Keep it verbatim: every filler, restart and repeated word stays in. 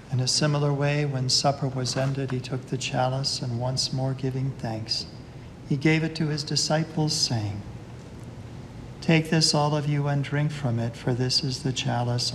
In a similar way, when supper was ended, he took the chalice, and once more giving thanks, he gave it to his disciples, saying, "Take this, all of you, and drink from it, for this is the chalice